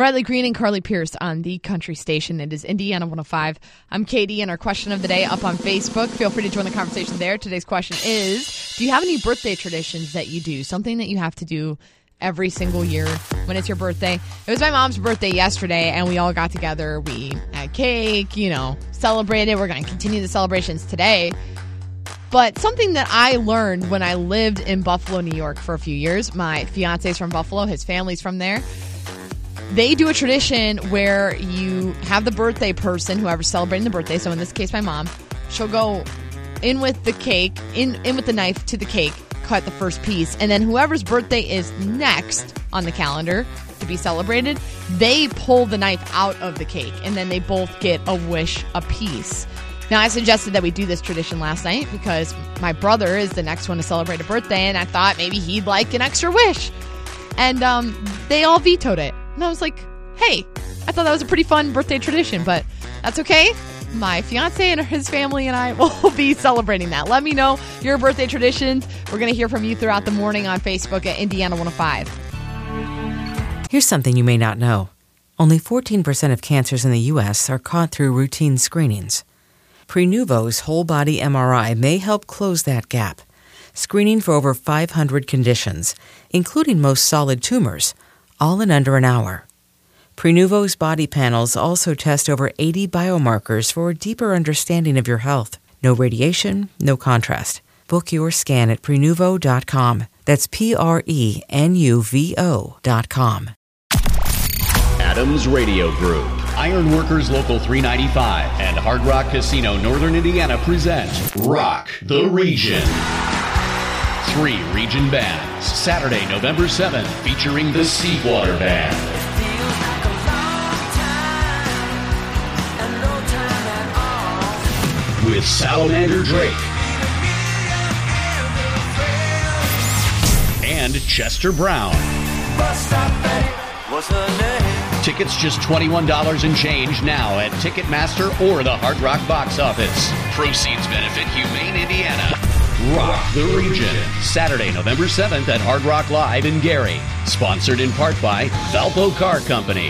Bradley Green and Carly Pierce on the country station. It is Indiana 105. I'm Katie, and our question of the day up on Facebook. Feel free to join the conversation there. Today's question is, do you have any birthday traditions that you do? Something that you have to do every single year when it's your birthday? It was my mom's birthday yesterday, and we all got together. We had cake, celebrated. We're going to continue the celebrations today. But something that I learned when I lived in Buffalo, New York for a few years, my fiance's from Buffalo, his family's from there. They do a tradition where you have the birthday person, whoever's celebrating the birthday, so in this case my mom, she'll go in with the cake, in with the knife to the cake, cut the first piece, and then whoever's birthday is next on the calendar to be celebrated, they pull the knife out of the cake, and then they both get a wish apiece. Now, I suggested that we do this tradition last night because my brother is the next one to celebrate a birthday, and I thought maybe he'd like an extra wish. And they all vetoed it. And I was like, hey, I thought that was a pretty fun birthday tradition, but that's okay. My fiance and his family and I will be celebrating that. Let me know your birthday traditions. We're going to hear from you throughout the morning on Facebook at Indiana 105. Here's something you may not know. Only 14% of cancers in the U.S. are caught through routine screenings. Prenuvo's whole-body MRI may help close that gap, screening for over 500 conditions, including most solid tumors, all in under an hour. Prenuvo's body panels also test over 80 biomarkers for a deeper understanding of your health. No radiation, no contrast. Book your scan at Prenuvo.com. That's Prenuvo.com. Adams Radio Group, Ironworkers Local 395, and Hard Rock Casino Northern Indiana present Rock the Region. 3 region bands, Saturday, November 7th, featuring the Seawater Band. With Salamander Drake. And Chester Brown. What's her name? Tickets just $21 and change now at Ticketmaster or the Hard Rock box office. Proceeds benefit Humane Indiana. Rock the Region, Saturday, November 7th at Hard Rock Live in Gary. Sponsored in part by Valpo Car Company.